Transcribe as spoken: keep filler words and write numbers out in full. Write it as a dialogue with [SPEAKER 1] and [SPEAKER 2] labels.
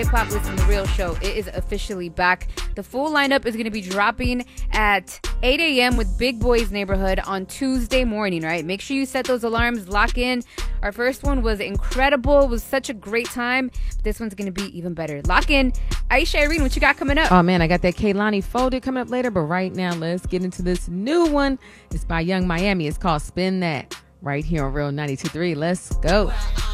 [SPEAKER 1] Hip Hop Listen the Real Show. It is officially back. The full lineup is going to be dropping at eight a.m. with Big Boy's Neighborhood on Tuesday morning, right? Make sure you set those alarms, lock in. Our first one was incredible. It was such a great time. This one's going to be even better. Lock in. Aisha Irene, what you got coming up?
[SPEAKER 2] Oh, man, I got that Kehlani Folded coming up later, but right now, let's get into this new one. It's by Young Miami. It's called Spin That, right here on Real ninety-two point three. Let's go.